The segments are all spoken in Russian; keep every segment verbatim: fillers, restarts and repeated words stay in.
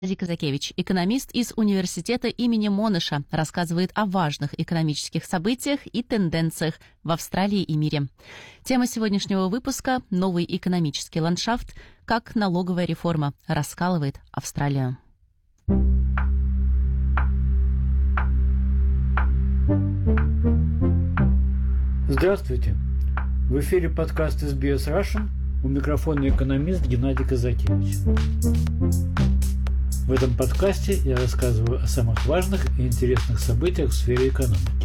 Геннадий Казакевич, экономист из университета имени Моныша, рассказывает о важных экономических событиях и тенденциях в Австралии и мире. Тема сегодняшнего выпуска – новый экономический ландшафт, как налоговая реформа раскалывает Австралию. Здравствуйте! В эфире подкаст эс би эс Russian, у микрофона экономист Геннадий Казакевич. В этом подкасте я рассказываю о самых важных и интересных событиях в сфере экономики.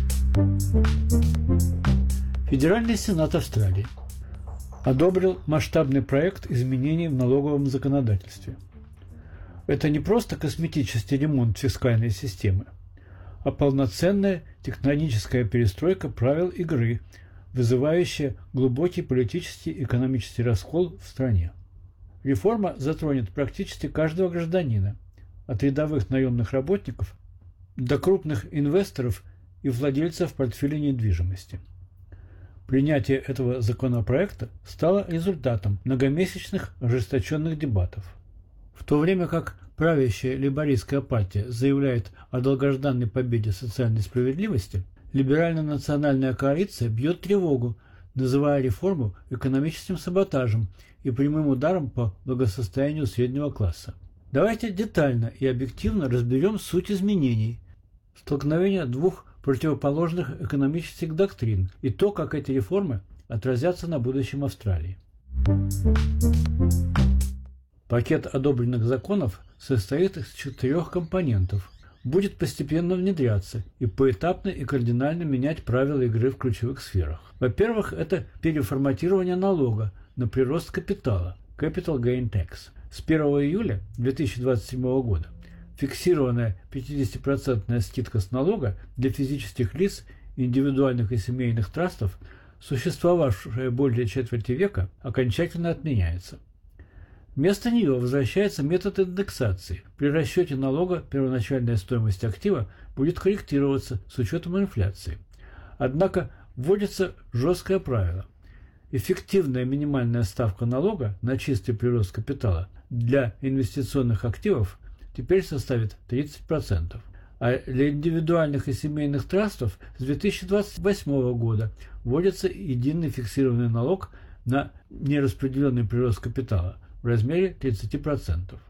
Федеральный Сенат Австралии одобрил масштабный проект изменений в налоговом законодательстве. Это не просто косметический ремонт фискальной системы, а полноценная тектоническая перестройка правил игры, вызывающая глубокий политический и экономический раскол в стране. Реформа затронет практически каждого гражданина, от рядовых наемных работников до крупных инвесторов и владельцев портфелей недвижимости. Принятие этого законопроекта стало результатом многомесячных ожесточенных дебатов. В то время как правящая лейбористская партия заявляет о долгожданной победе социальной справедливости, либерально-национальная коалиция бьет тревогу, называя реформу экономическим саботажем и прямым ударом по благосостоянию среднего класса. Давайте детально и объективно разберем суть изменений, столкновения двух противоположных экономических доктрин и то, как эти реформы отразятся на будущем Австралии. Пакет одобренных законов состоит из четырех компонентов, будет постепенно внедряться и поэтапно и кардинально менять правила игры в ключевых сферах. Во-первых, это переформатирование налога на прирост капитала – Capital Gain Tax. С первого июля две тысячи двадцать седьмого года фиксированная пятидесятипроцентная скидка с налога для физических лиц, индивидуальных и семейных трастов, существовавшая более четверти века, окончательно отменяется. Вместо нее возвращается метод индексации. При расчете налога первоначальная стоимость актива будет корректироваться с учетом инфляции. Однако вводится жесткое правило. Эффективная минимальная ставка налога на чистый прирост капитала для инвестиционных активов теперь составит тридцать процентов. А для индивидуальных и семейных трастов с две тысячи двадцать восьмого года вводится единый фиксированный налог на нераспределенный прирост капитала в размере тридцати процентов.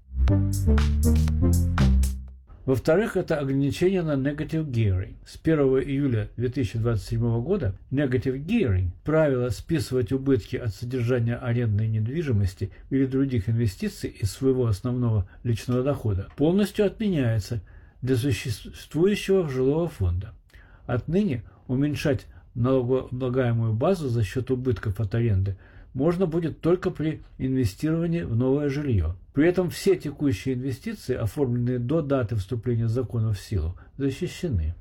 Во-вторых, это ограничение на negative gearing. С первого июля две тысячи двадцать седьмого года negative gearing, правило списывать убытки от содержания арендной недвижимости или других инвестиций из своего основного личного дохода, полностью отменяется для существующего жилого фонда. Отныне уменьшать налогооблагаемую базу за счет убытков от аренды можно будет только при инвестировании в новое жилье. При этом все текущие инвестиции, оформленные до даты вступления закона в силу, защищены.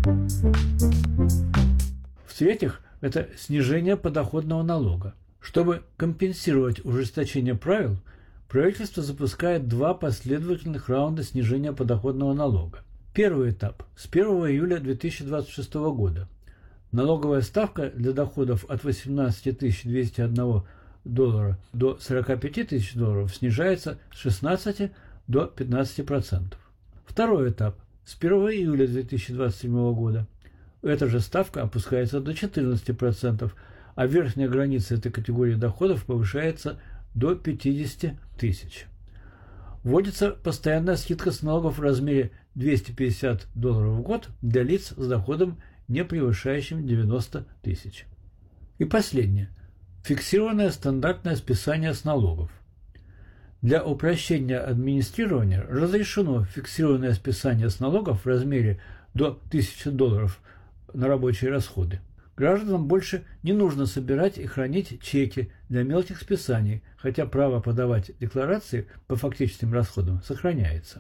В-третьих, это снижение подоходного налога. Чтобы компенсировать ужесточение правил, правительство запускает два последовательных раунда снижения подоходного налога. Первый этап – с первого июля две тысячи двадцать шестого года. Налоговая ставка для доходов от восемнадцати тысяч двухсот одного доллара до сорока пяти тысяч долларов снижается с шестнадцати до пятнадцати процентов. Второй этап – с первого июля две тысячи двадцать седьмого года. Эта же ставка опускается до четырнадцати процентов, а верхняя граница этой категории доходов повышается до пятидесяти тысяч. Вводится постоянная скидка с налогов в размере двухсот пятидесяти долларов в год для лиц с доходом, не превышающим девяноста тысяч. И последнее. Фиксированное стандартное списание с налогов. Для упрощения администрирования разрешено фиксированное списание с налогов в размере до тысячи долларов на рабочие расходы. Гражданам больше не нужно собирать и хранить чеки для мелких списаний, хотя право подавать декларации по фактическим расходам сохраняется.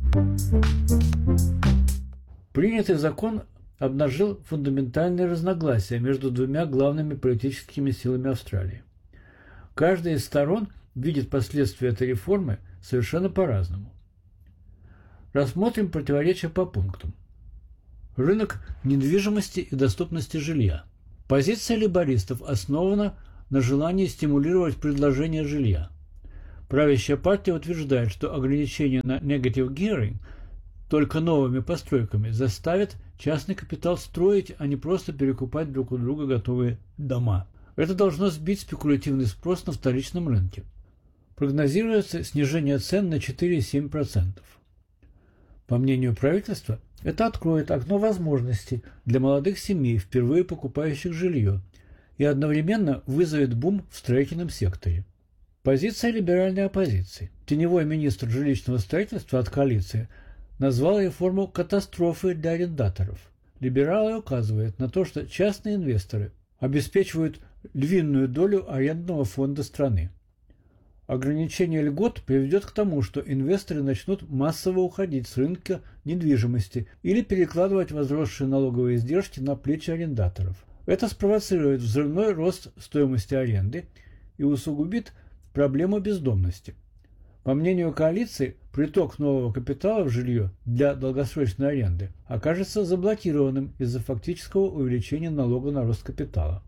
Принятый закон обнажил фундаментальные разногласия между двумя главными политическими силами Австралии. Каждая из сторон видит последствия этой реформы совершенно по-разному. Рассмотрим противоречия по пунктам. Рынок недвижимости и доступности жилья. Позиция лейбористов основана на желании стимулировать предложение жилья. Правящая партия утверждает, что ограничение на negative gearing только новыми постройками заставит частный капитал строить, а не просто перекупать друг у друга готовые дома. Это должно сбить спекулятивный спрос на вторичном рынке. Прогнозируется снижение цен на четыре целых семь десятых процента. По мнению правительства, это откроет окно возможностей для молодых семей, впервые покупающих жилье, и одновременно вызовет бум в строительном секторе. Позиция либеральной оппозиции. Теневой министр жилищного строительства от коалиции назвал реформу катастрофой для арендаторов. Либералы указывают на то, что частные инвесторы обеспечивают львиную долю арендного фонда страны. Ограничение льгот приведет к тому, что инвесторы начнут массово уходить с рынка недвижимости или перекладывать возросшие налоговые издержки на плечи арендаторов. Это спровоцирует взрывной рост стоимости аренды и усугубит проблему бездомности. По мнению коалиции, приток нового капитала в жилье для долгосрочной аренды окажется заблокированным из-за фактического увеличения налога на рост капитала.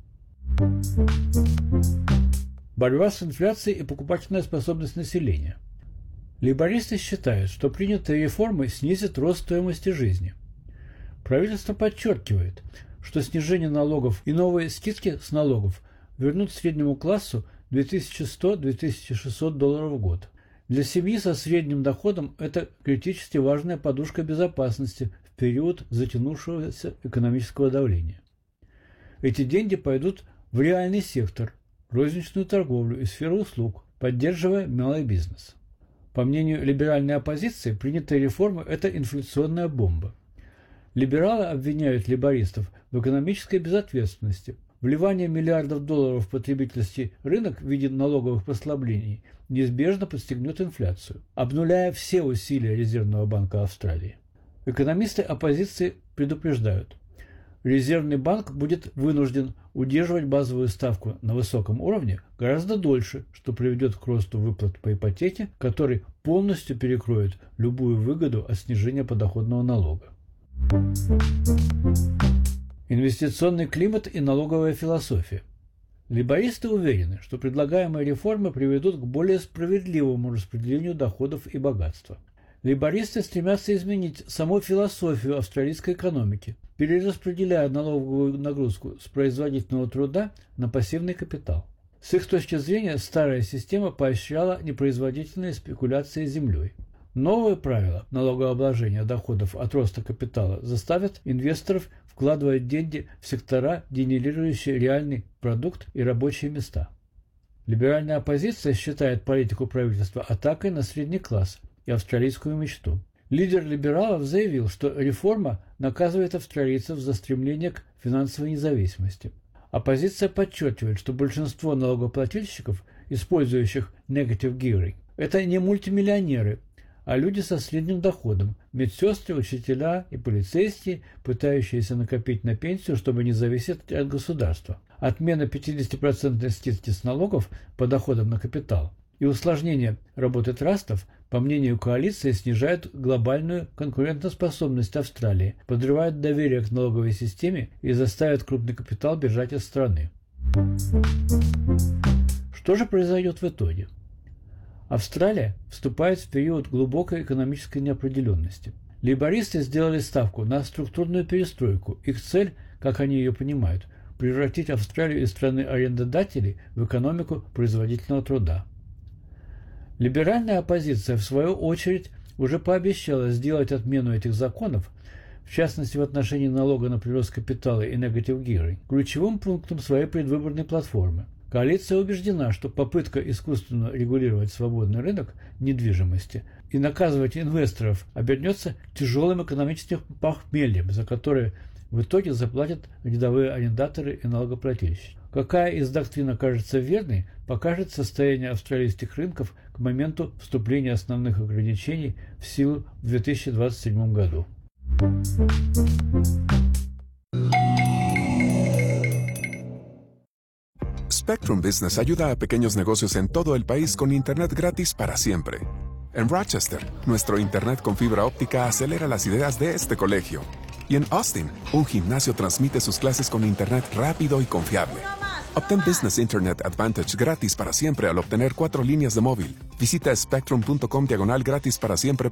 Борьба с инфляцией и покупательная способность населения. Лейбористы считают, что принятые реформы снизят рост стоимости жизни. Правительство подчеркивает, что снижение налогов и новые скидки с налогов вернут среднему классу две тысячи сто - две тысячи шестьсот долларов в год. Для семьи со средним доходом это критически важная подушка безопасности в период затянувшегося экономического давления. Эти деньги пойдут в реальный сектор, розничную торговлю и сферу услуг, поддерживая малый бизнес. По мнению либеральной оппозиции, принятые реформы – это инфляционная бомба. Либералы обвиняют лейбористов в экономической безответственности. Вливание миллиардов долларов в потребительский рынок в виде налоговых послаблений неизбежно подстегнет инфляцию, обнуляя все усилия Резервного банка Австралии. Экономисты оппозиции предупреждают, Резервный банк будет вынужден удерживать базовую ставку на высоком уровне гораздо дольше, что приведет к росту выплат по ипотеке, который полностью перекроет любую выгоду от снижения подоходного налога. Инвестиционный климат и налоговая философия. Лейбористы уверены, что предлагаемые реформы приведут к более справедливому распределению доходов и богатства. Лейбористы стремятся изменить саму философию австралийской экономики, перераспределяя налоговую нагрузку с производительного труда на пассивный капитал. С их точки зрения, старая система поощряла непроизводительные спекуляции землей. Новые правила налогообложения доходов от роста капитала заставят инвесторов вкладывать деньги в сектора, генерирующие реальный продукт и рабочие места. Либеральная оппозиция считает политику правительства атакой на средний класс и австралийскую мечту. Лидер либералов заявил, что реформа наказывает австралийцев за стремление к финансовой независимости. Оппозиция подчеркивает, что большинство налогоплательщиков, использующих negative gearing, это не мультимиллионеры, а люди со средним доходом, медсестры, учителя и полицейские, пытающиеся накопить на пенсию, чтобы не зависеть от государства. Отмена пятидесятипроцентной скидки с налогов по доходам на капитал и усложнение работы трастов, по мнению коалиции, снижают глобальную конкурентоспособность Австралии, подрывают доверие к налоговой системе и заставят крупный капитал бежать из страны. Что же произойдет в итоге? Австралия вступает в период глубокой экономической неопределенности. Лейбористы сделали ставку на структурную перестройку. Их цель, как они ее понимают, превратить Австралию из страны арендодателей в экономику производительного труда. Либеральная оппозиция, в свою очередь, уже пообещала сделать отмену этих законов, в частности в отношении налога на прирост капитала и negative gearing, ключевым пунктом своей предвыборной платформы. Коалиция убеждена, что попытка искусственно регулировать свободный рынок недвижимости и наказывать инвесторов обернется тяжелым экономическим похмельем, за которое в итоге заплатят рядовые арендаторы и налогоплательщики. Какая из доктрин окажется верной, покажет состояние австралийских рынков к моменту вступления основных ограничений в силу в две тысячи двадцать седьмом году. Spectrum Business ayuda a pequeños negocios en todo el país con Internet gratis para siempre. En Rochester, nuestro Internet con fibra óptica acelera las ideas de este colegio. Y en Austin, un gimnasio transmite sus clases con Internet rápido y confiable. Obtén Business Internet Advantage gratis para siempre al obtener cuatro líneas de móvil. Visita spectrum punto com diagonal gratis para siempre